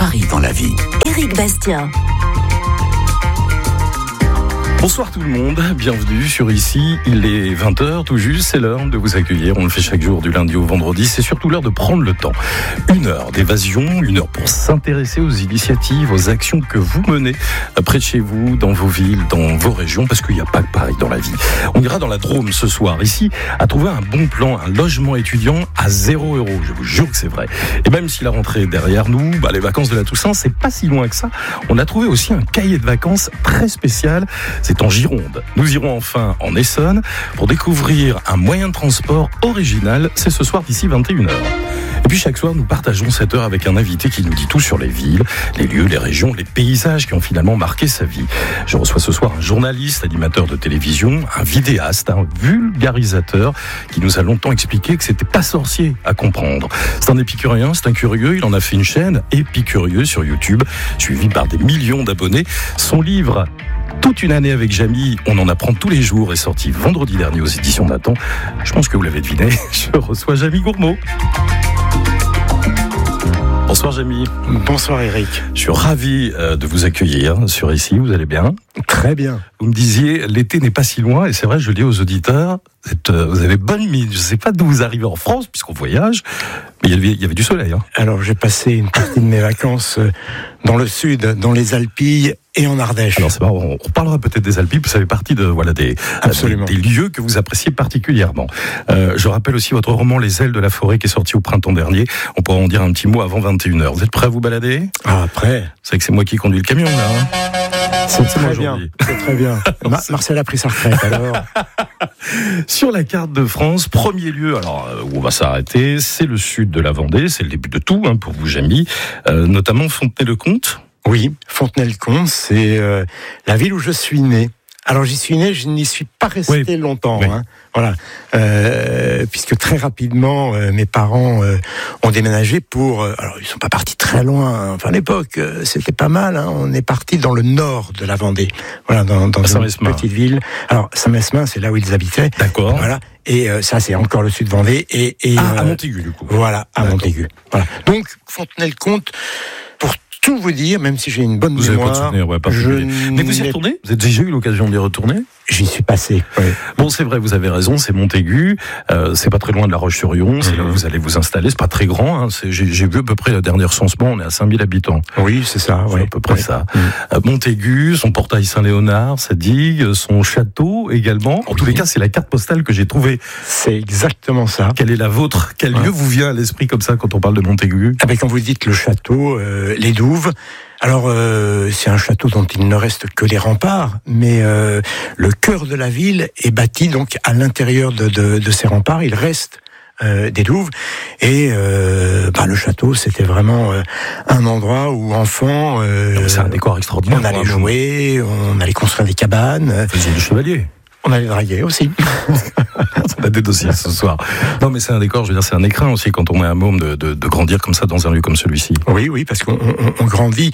Paris dans la vie. Éric Bastien. Bonsoir tout le monde, bienvenue sur Ici, il est 20h tout juste, c'est l'heure de vous accueillir, on le fait chaque jour du lundi au vendredi, c'est surtout l'heure de prendre le temps. 1 heure d'évasion, 1 heure pour s'intéresser aux initiatives, aux actions que vous menez près de chez vous, dans vos villes, dans vos régions, parce qu'il n'y a pas que Paris dans la vie. On ira dans la Drôme ce soir, ici, à trouver un bon plan, un logement étudiant à 0 €, je vous jure que c'est vrai. Et même si la rentrée est derrière nous, les vacances de la Toussaint, c'est pas si loin que ça. On a trouvé aussi un cahier de vacances très spécial, c'est en Gironde. Nous irons enfin en Essonne pour découvrir un moyen de transport original. C'est ce soir d'ici 21h. Et puis chaque soir, nous partageons cette heure avec un invité qui nous dit tout sur les villes, les lieux, les régions, les paysages qui ont finalement marqué sa vie. Je reçois ce soir un journaliste, animateur de télévision, un vidéaste, un vulgarisateur qui nous a longtemps expliqué que c'était pas sorcier à comprendre. C'est un épicurien, c'est un curieux, il en a fait une chaîne, Épicurieux, sur YouTube, suivi par des millions d'abonnés. Son livre Toute une année avec Jamy, on en apprend tous les jours, est sorti vendredi dernier aux éditions Nathan. Je pense que vous l'avez deviné, je reçois Jamy Gourmaud. Bonsoir Jamy. Bonsoir Éric. Je suis ravi de vous accueillir sur Ici, vous allez bien? Très bien. Vous me disiez, l'été n'est pas si loin, et c'est vrai, je le dis aux auditeurs, vous avez bonne mine. Je ne sais pas d'où vous arrivez en France, puisqu'on voyage, mais il y avait du soleil. Alors j'ai passé une partie de mes vacances dans le sud, dans les Alpilles et en Ardèche. Alors c'est marrant, on parlera peut-être des Alpilles, ça fait partie de, des lieux que vous appréciez particulièrement. Je rappelle aussi votre roman Les ailes de la forêt qui est sorti au printemps dernier. On pourra en dire un petit mot avant 21h. Vous êtes prêts à vous balader? Ah, prêt. Vous savez que c'est moi qui conduis le camion là. C'est très bien. C'est très bien. Marcel a pris sa retraite alors. Sur la carte de France, premier lieu où on va s'arrêter, c'est le sud de la Vendée, c'est le début de tout pour vous Jamy, notamment Fontenay-le-Comte. Oui, Fontenay-le-Comte, c'est la ville où je suis né. Alors j'y suis né, je n'y suis pas resté longtemps, puisque très rapidement mes parents ont déménagé alors ils sont pas partis très loin. À l'époque c'était pas mal. On est parti dans le nord de la Vendée, dans une petite ville. Alors Saint-Mesmin, c'est là où ils habitaient. D'accord. Voilà. Et ça c'est encore le sud Vendée à Montaigu du coup. Voilà, à Montaigu. Voilà. Donc Fontenay-le-Comte. Tout vous dire, même si j'ai une bonne mémoire. Mais vous y retournez? Vous avez déjà eu l'occasion d'y retourner? J'y suis passé. Oui. Bon, c'est vrai, vous avez raison, c'est Montaigu, c'est pas très loin de La Roche-sur-Yon, c'est là où vous allez vous installer, c'est pas très grand, j'ai vu à peu près la dernière censement, on est à 5000 habitants. Oui, c'est ça. C'est à peu près ça. Montaigu, son portail Saint-Léonard, sa digue, son château également. En tous les cas, c'est la carte postale que j'ai trouvée. C'est exactement ça. Quelle est la vôtre? Quel lieu vous vient à l'esprit comme ça quand on parle de Montaigu? Quand vous dites le château, les Douves. Alors, c'est un château dont il ne reste que les remparts, mais le cœur de la ville est bâti donc à l'intérieur de ces remparts. Il reste des douves et le château, c'était vraiment un endroit où enfants, c'est un décor extraordinaire. On allait jouer, on allait construire des cabanes. Vous faisiez du chevalier. On allait draguer aussi. On a des dossiers ce soir. Non, mais c'est un décor, je veux dire, c'est un écrin aussi quand on est un môme de grandir comme ça dans un lieu comme celui-ci. Oui, parce qu'on grandit.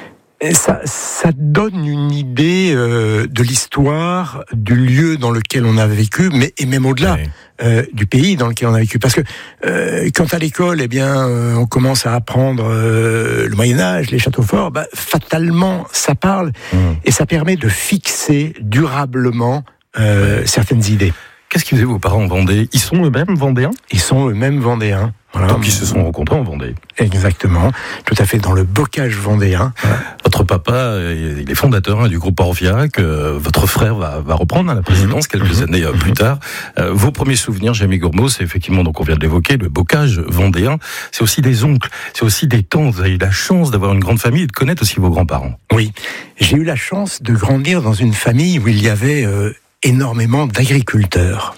Et ça donne une idée de l'histoire, du lieu dans lequel on a vécu, et même au-delà du pays dans lequel on a vécu. Parce que quand à l'école, on commence à apprendre le Moyen-Âge, les châteaux forts, fatalement, ça parle et ça permet de fixer durablement certaines idées. Qu'est-ce qu'ils faisaient vos parents en Vendée? Ils sont eux-mêmes vendéens? Ils sont eux-mêmes vendéens. Voilà. Donc ils se sont rencontrés en Vendée. Exactement, tout à fait, dans le bocage vendéen. Votre papa, il est fondateur du groupe Orviac. Votre frère va reprendre la présidence quelques années plus tard. Vos premiers souvenirs, Jamy Gourmaud, c'est effectivement, donc on vient de l'évoquer, le bocage vendéen. C'est aussi des oncles, c'est aussi des tantes. Vous avez eu la chance d'avoir une grande famille et de connaître aussi vos grands-parents. Oui, j'ai eu la chance de grandir dans une famille où il y avait énormément d'agriculteurs.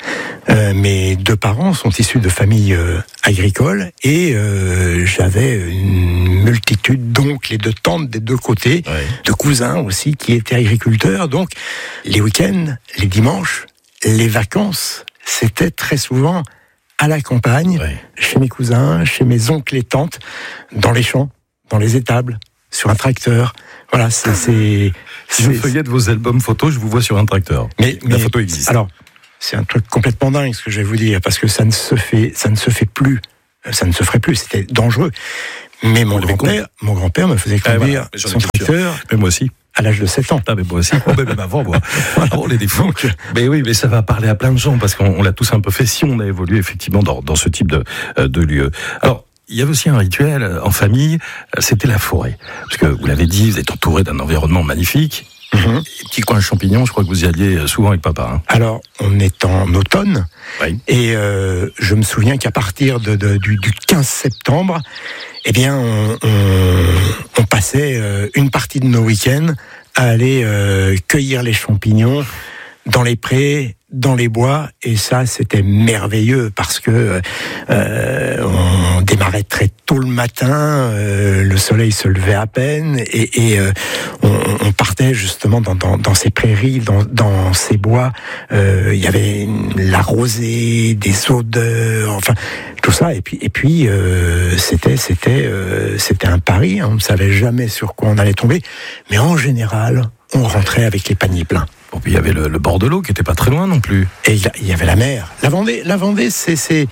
Mes deux parents sont issus de familles agricoles et j'avais une multitude d'oncles et de tantes des deux côtés, de cousins aussi qui étaient agriculteurs. Donc les week-ends, les dimanches, les vacances, c'était très souvent à la campagne, chez mes cousins, chez mes oncles et tantes, dans les champs, dans les étables, sur un tracteur. Voilà, si je feuillette vos albums photos, je vous vois sur un tracteur. Mais la photo existe. Alors, c'est un truc complètement dingue ce que je vais vous dire, parce que ça ne se fait plus, ça ne se ferait plus, c'était dangereux. Mais mon grand-père me faisait conduire son tracteur. Mais moi aussi. À l'âge de 7 ans. Ah, mais moi aussi. Même avant, moi. Avant les défauts. Mais oui, mais ça va parler à plein de gens parce qu'on l'a tous un peu fait si on a évolué effectivement dans ce type de lieu. Alors, il y avait aussi un rituel en famille, c'était la forêt. Parce que vous l'avez dit, vous êtes entouré d'un environnement magnifique. Les petits coins champignons, je crois que vous y alliez souvent avec papa. Hein. Alors, on est en automne, et je me souviens qu'à partir du 15 septembre, eh bien, on passait une partie de nos week-ends à aller cueillir les champignons dans les prés, dans les bois, et ça c'était merveilleux parce que on démarrait très tôt le matin, le soleil se levait à peine, et on partait justement dans ces prairies, dans ces bois. Il y avait la rosée, des odeurs, enfin tout ça, et puis c'était un pari, hein, on ne savait jamais sur quoi on allait tomber, mais en général on rentrait avec les paniers pleins. Bon, puis il y avait le bord de l'eau qui était pas très loin non plus. Et il y avait la mer. La Vendée, c'est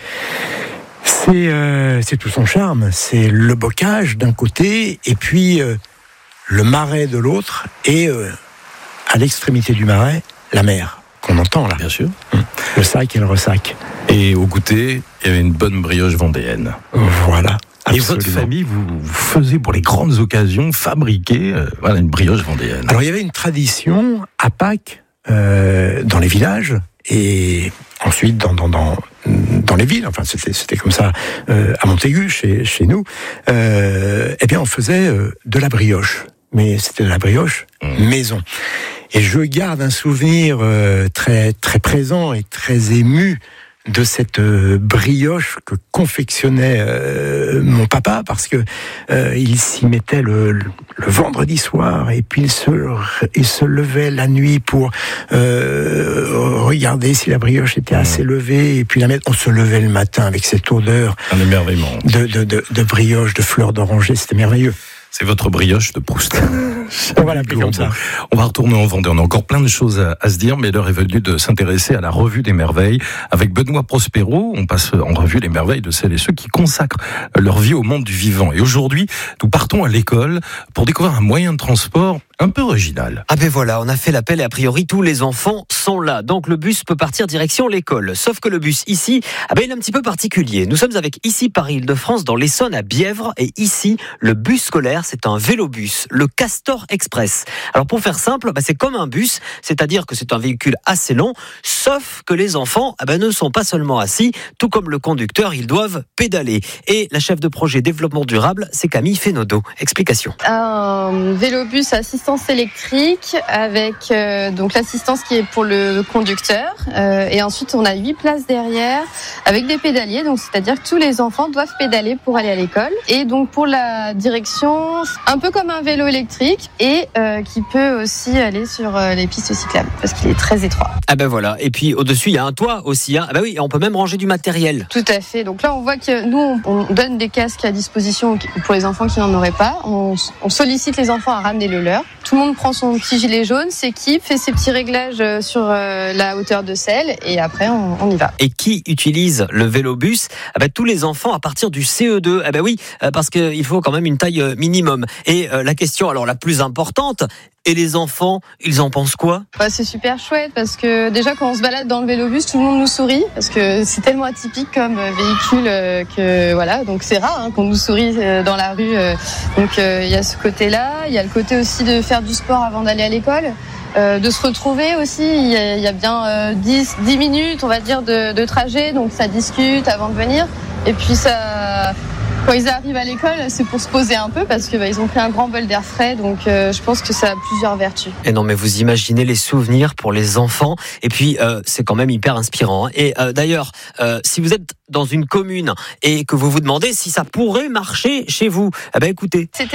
tout son charme. C'est le bocage d'un côté, et puis le marais de l'autre, et à l'extrémité du marais, la mer qu'on entend là. Bien sûr. Le sac et le ressac. Et au goûter, il y avait une bonne brioche vendéenne. Voilà. Absolument. Et votre famille, vous faisiez pour les grandes occasions fabriquer une brioche vendéenne. Alors il y avait une tradition à Pâques dans les villages, et ensuite dans les villes. Enfin c'était comme ça à Montaigu chez nous. Eh bien on faisait de la brioche, mais c'était de la brioche maison. Et je garde un souvenir très très présent et très ému de cette brioche que confectionnait mon papa, parce que il s'y mettait le vendredi soir, et puis il se levait la nuit pour regarder si la brioche était assez levée, et puis la mettre. On se levait le matin avec cette odeur un émerveillement de brioche, de fleurs d'oranger, c'était merveilleux. C'est votre brioche de Proust. On va l'appeler comme ça. On va retourner en Vendée. On a encore plein de choses à se dire, mais l'heure est venue de s'intéresser à la revue des merveilles. Avec Benoît Prospero, on passe en revue les merveilles de celles et ceux qui consacrent leur vie au monde du vivant. Et aujourd'hui, nous partons à l'école pour découvrir un moyen de transport un peu original. Ah ben voilà, on a fait l'appel et a priori tous les enfants sont là. Donc le bus peut partir direction l'école. Sauf que le bus ici, il est un petit peu particulier. Nous sommes avec ici Paris-Île-de-France dans l'Essonne à Bièvre, et ici le bus scolaire, c'est un vélobus, le Castor Express. Alors pour faire simple, c'est comme un bus, c'est-à-dire que c'est un véhicule assez long, sauf que les enfants ne sont pas seulement assis, tout comme le conducteur, ils doivent pédaler. Et la chef de projet développement durable, c'est Camille Fénodeau. Explication. Un vélobus assistance électrique avec donc l'assistance qui est pour le conducteur, et ensuite on a 8 places derrière avec des pédaliers, donc c'est-à-dire que tous les enfants doivent pédaler pour aller à l'école. Et donc pour la direction, un peu comme un vélo électrique, et qui peut aussi aller sur les pistes cyclables parce qu'il est très étroit. Ah ben voilà, et puis au-dessus il y a un toit aussi, hein. Ah ben oui, on peut même ranger du matériel. Tout à fait, donc là on voit que nous on donne des casques à disposition pour les enfants qui n'en auraient pas, on sollicite les enfants à ramener le leur. Tout le monde prend son petit gilet jaune, s'équipe, fait ses petits réglages sur la hauteur de selle, et après on y va. Et qui utilise le vélobus? Tous les enfants à partir du CE2. Ah ben oui, parce qu'il faut quand même une taille minimum. Et la question alors la plus importante, et les enfants, ils en pensent quoi? C'est super chouette parce que déjà quand on se balade dans le vélobus, tout le monde nous sourit parce que c'est tellement atypique comme véhicule que voilà, donc c'est rare qu'on nous sourie dans la rue. Donc il y a ce côté-là, il y a le côté aussi de faire du sport avant d'aller à l'école. De se retrouver aussi, il y a bien 10 minutes on va dire de trajet, donc ça discute avant de venir, et puis ça, quand ils arrivent à l'école, c'est pour se poser un peu parce que ils ont pris un grand bol d'air frais, donc je pense que ça a plusieurs vertus. Et non mais vous imaginez les souvenirs pour les enfants, et puis c'est quand même hyper inspirant, hein. Et d'ailleurs si vous êtes dans une commune et que vous vous demandez si ça pourrait marcher chez vous, écoutez. C'était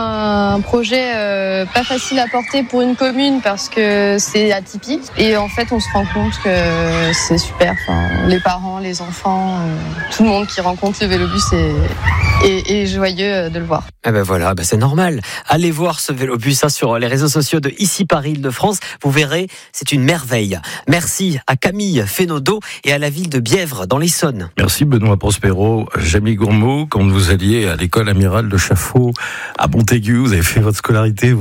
un projet pas facile à porter pour une commune parce que c'est atypique, et en fait on se rend compte que c'est super. Enfin, les parents, les enfants, tout le monde qui rencontre le vélobus et joyeux de le voir. Eh ben voilà, c'est normal. Allez voir ce vélobus sur les réseaux sociaux de Ici Paris Île-de-France. Vous verrez, c'est une merveille. Merci à Camille Fénodeau et à la ville de Bièvre dans l'Essonne. Merci Benoît Prospero. Jamie Gourmaud, quand vous alliez à l'école Amiral de Chaffaut à Montaigu, vous avez fait votre scolarité.